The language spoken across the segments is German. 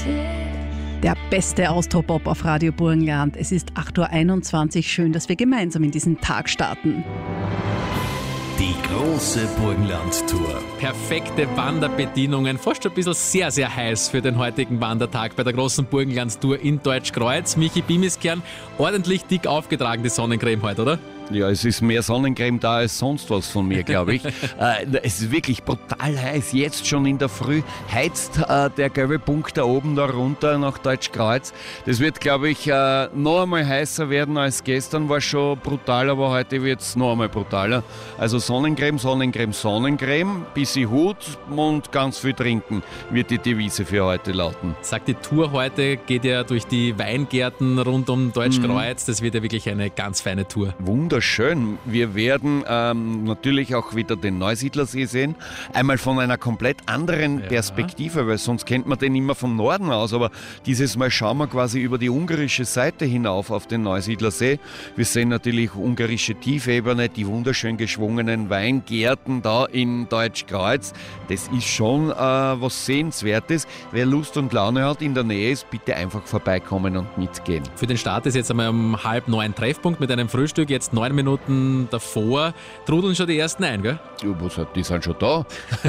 Der beste Austropop auf Radio Burgenland. Es ist 8.21 Uhr. Schön, dass wir gemeinsam in diesen Tag starten. Die große Burgenland-Tour. Perfekte Wanderbedienungen, fast schon ein bisschen sehr, sehr heiß für den heutigen Wandertag bei der großen Burgenland-Tour in Deutschkreuz. Michi Bimiskern, ordentlich dick aufgetragen, die Sonnencreme heute, oder? Ja, es ist mehr Sonnencreme da als sonst was von mir, glaube ich. Es ist wirklich brutal heiß. Jetzt schon in der Früh heizt der gelbe Punkt da oben da runter nach Deutschkreuz. Das wird, glaube ich, noch einmal heißer werden als gestern. War schon brutal, aber heute wird es noch einmal brutaler. Also Sonnencreme, Sonnencreme, Sonnencreme, bisschen Hut und ganz viel trinken, wird die Devise für heute lauten. Sagt, die Tour heute geht ja durch die Weingärten rund um Deutschkreuz. Das wird ja wirklich eine ganz feine Tour. Wunderschön. Wir werden natürlich auch wieder den Neusiedlersee sehen. Einmal von einer komplett anderen Perspektive, weil sonst kennt man den immer vom Norden aus. Aber dieses Mal schauen wir quasi über die ungarische Seite hinauf auf den Neusiedlersee. Wir sehen natürlich ungarische Tiefebene, die wunderschön geschwungenen Weingärten da in Deutschkreuz. Das ist schon was Sehenswertes. Wer Lust und Laune hat, in der Nähe ist, bitte einfach vorbeikommen und mitgehen. Für den Start ist jetzt einmal um 8:30 Treffpunkt mit einem Frühstück. Jetzt 9 Minuten davor trudeln schon die ersten ein, gell? Die sind schon da.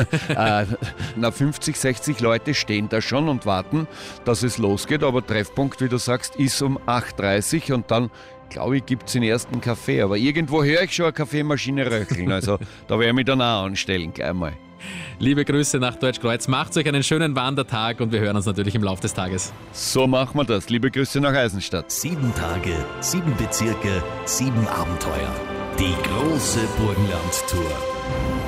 50, 60 Leute stehen da schon und warten, dass es losgeht. Aber Treffpunkt, wie du sagst, ist um 8:30 Uhr und dann, glaube ich, gibt es den ersten Kaffee. Aber irgendwo höre ich schon eine Kaffeemaschine röcheln. Also da werde ich mich dann auch anstellen, gleich mal. Liebe Grüße nach Deutschkreuz. Macht euch einen schönen Wandertag und wir hören uns natürlich im Laufe des Tages. So machen wir das. Liebe Grüße nach Eisenstadt. 7 Tage, 7 Bezirke, 7 Abenteuer. Die große Burgenland-Tour.